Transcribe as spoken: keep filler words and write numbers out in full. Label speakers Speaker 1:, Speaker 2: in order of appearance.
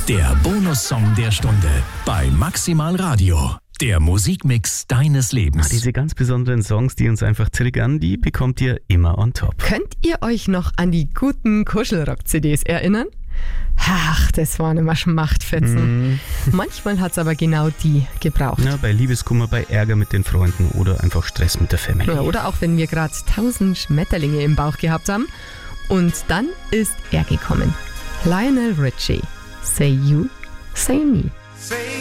Speaker 1: Der Bonussong der Stunde bei Maximal Radio. Der Musikmix deines Lebens.
Speaker 2: Ah, diese ganz besonderen Songs, die uns einfach triggern, die bekommt ihr immer on top.
Speaker 3: Könnt ihr euch noch an die guten Kuschelrock-C Ds erinnern? Ach, das waren immer Schmachtfetzen. Mm. Manchmal hat es aber genau die gebraucht.
Speaker 2: Ja, bei Liebeskummer, bei Ärger mit den Freunden oder einfach Stress mit der Family.
Speaker 3: Ja, oder auch wenn wir gerade tausend Schmetterlinge im Bauch gehabt haben. Und dann ist er gekommen. Lionel Richie. Say you, say me.